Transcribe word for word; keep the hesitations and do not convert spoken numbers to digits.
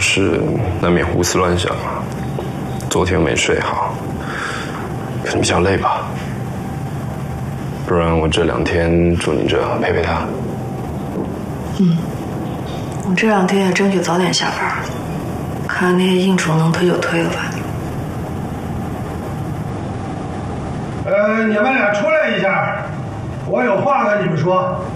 事难免胡思乱想啊。昨天没睡好，可能比较累吧。不然我这两天住你这陪陪他。 嗯，我这两天也争取早点下班，看那些应酬能推就推了吧。 呃，你们俩出来一下，我有话跟你们说。